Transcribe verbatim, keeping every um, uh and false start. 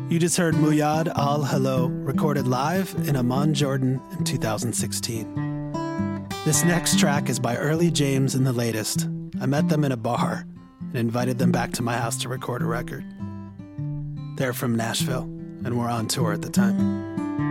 You just heard Muyad Al Hello, recorded live in Amman, Jordan in two thousand sixteen. This next track is by Early James and The Latest. I met them in a bar and invited them back to my house to record a record. They're from Nashville and were on tour at the time.